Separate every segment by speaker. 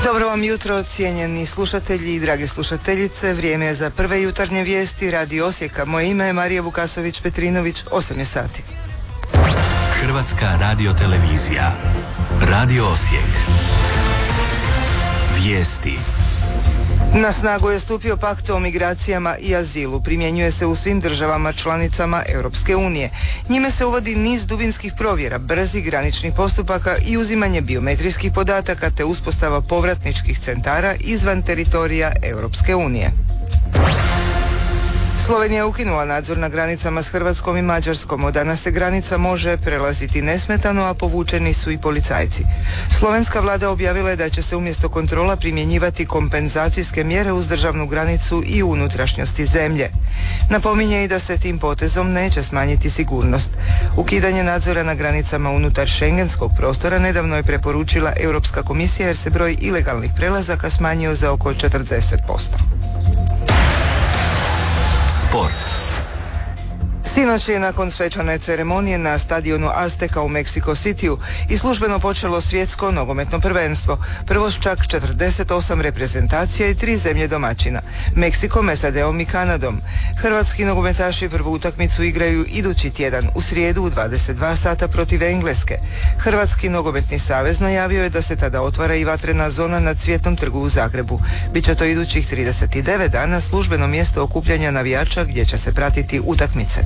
Speaker 1: Dobro vam jutro, cijenjeni slušatelji i drage slušateljice. Vrijeme je za prve jutarnje vijesti Radio Osijeka. Moje ime je Marija Vukasović-Petrinović, 8 je sati.
Speaker 2: Hrvatska radiotelevizija. Radio Osijek. Vijesti.
Speaker 1: Na snagu je stupio pakt o migracijama i azilu. Primjenjuje se u svim državama članicama Europske unije. Njime se uvodi niz dubinskih provjera, brzih graničnih postupaka i uzimanje biometrijskih podataka te uspostava povratničkih centara izvan teritorija Europske unije. Slovenija je ukinula nadzor na granicama s Hrvatskom i Mađarskom. Od danas se granica može prelaziti nesmetano, a povučeni su i policajci. Slovenska vlada objavila je da će se umjesto kontrola primjenjivati kompenzacijske mjere uz državnu granicu i unutrašnjosti zemlje. Napominje i da se tim potezom neće smanjiti sigurnost. Ukidanje nadzora na granicama unutar šengenskog prostora nedavno je preporučila Europska komisija jer se broj ilegalnih prelazaka smanjio za oko 40%.
Speaker 2: Sport.
Speaker 1: Sinoć je nakon svečane ceremonije na stadionu Azteka u Mexico Cityu i službeno počelo svjetsko nogometno prvenstvo. Prvo s čak 48 reprezentacija i 3 zemlje domaćina. Meksikom, SAD-om i Kanadom. Hrvatski nogometaši prvu utakmicu igraju idući tjedan u srijedu u 22 sata protiv Engleske. Hrvatski nogometni savez najavio je da se tada otvara i vatrena zona na Cvjetnom trgu u Zagrebu. Biće to idućih 39 dana službeno mjesto okupljanja navijača gdje će se pratiti utakmice.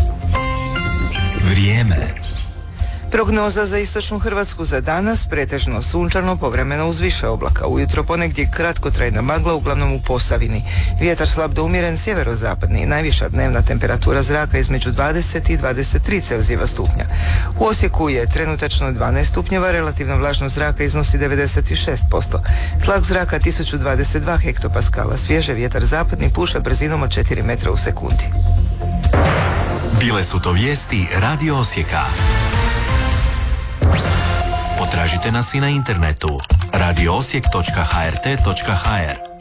Speaker 2: Vrijeme.
Speaker 1: Prognoza za istočnu Hrvatsku za danas: pretežno sunčano, povremeno uz više oblaka. Ujutro ponegdje kratkotrajna magla, uglavnom u Posavini. Vjetar slab do umjeren sjeverozapadni. Najviša dnevna temperatura zraka između 20 i 23 Celzijeva stupnja. U Osijeku je trenutačno 12 stupnjeva, relativna vlažnost zraka iznosi 96%. Tlak zraka 1022 hektopaskala. Svježe vjetar zapadni puša brzinom od 4 metra u sekundi.
Speaker 2: Bile su to vijesti Radio Osijeka. Potražite nas i na internetu radioosijek.hrt.hr.